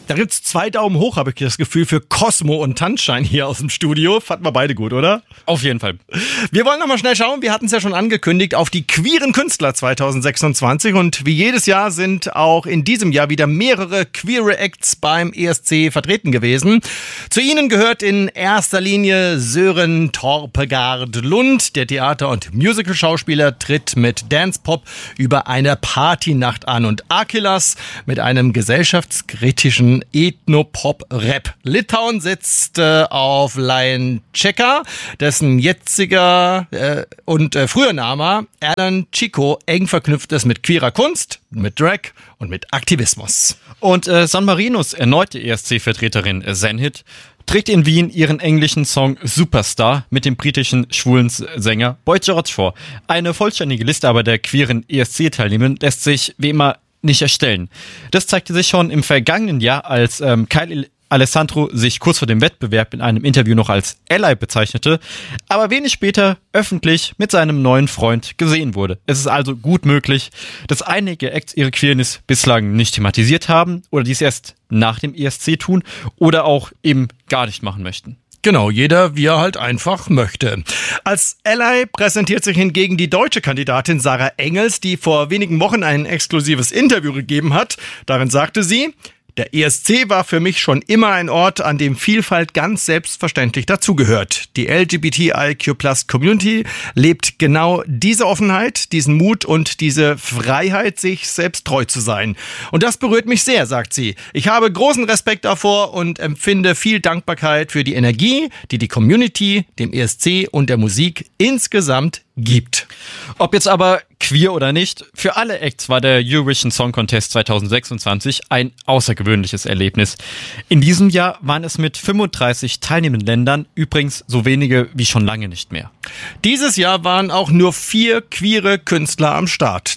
Da gibt's 2 Daumen hoch, habe ich das Gefühl, für Cosmo und Tanzschein hier aus dem Studio. Fanden wir beide gut, oder? Auf jeden Fall. Wir wollen nochmal schnell schauen, wir hatten es ja schon angekündigt, auf die queeren Künstler 2026. Und wie jedes Jahr sind auch in diesem Jahr wieder mehrere queere Acts beim ESC vertreten gewesen. Zu ihnen gehört in erster Linie Sören Torpegaard Lund. Der Theater- und Musical-Schauspieler tritt mit Dance Pop über eine Partynacht an. Und Akilas mit einem gesellschaftskritischen Ethno-Pop-Rap. Litauen setzt auf Lion Checker, dessen jetziger und früher Name Alan Chico eng verknüpft ist mit queerer Kunst, mit Drag und mit Aktivismus. Und San Marinos erneute ESC-Vertreterin Zenhit trägt in Wien ihren englischen Song Superstar mit dem britischen schwulen Sänger Boy George vor. Eine vollständige Liste aber der queeren ESC-Teilnehmer lässt sich wie immer nicht erstellen. Das zeigte sich schon im vergangenen Jahr, als Kyle Alessandro sich kurz vor dem Wettbewerb in einem Interview noch als Ally bezeichnete, aber wenig später öffentlich mit seinem neuen Freund gesehen wurde. Es ist also gut möglich, dass einige Acts ihre Queerness bislang nicht thematisiert haben oder dies erst nach dem ESC tun oder auch eben gar nicht machen möchten. Genau, jeder wie er halt einfach möchte. Als Ally präsentiert sich hingegen die deutsche Kandidatin Sarah Engels, die vor wenigen Wochen ein exklusives Interview gegeben hat. Darin sagte sie: Der ESC war für mich schon immer ein Ort, an dem Vielfalt ganz selbstverständlich dazugehört. Die LGBTIQ+-Community lebt genau diese Offenheit, diesen Mut und diese Freiheit, sich selbst treu zu sein. Und das berührt mich sehr, sagt sie. Ich habe großen Respekt davor und empfinde viel Dankbarkeit für die Energie, die die Community, dem ESC und der Musik insgesamt gibt. Ob jetzt aber queer oder nicht, für alle Acts war der Eurovision Song Contest 2026 ein außergewöhnliches Erlebnis. In diesem Jahr waren es mit 35 teilnehmenden Ländern übrigens so wenige wie schon lange nicht mehr. Dieses Jahr waren auch nur 4 queere Künstler am Start.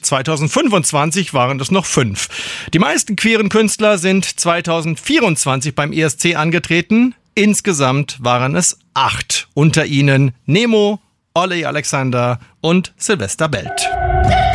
2025 waren es noch 5. Die meisten queeren Künstler sind 2024 beim ESC angetreten. Insgesamt waren es 8. Unter ihnen Nemo, Olli Alexander und Silvester Belt.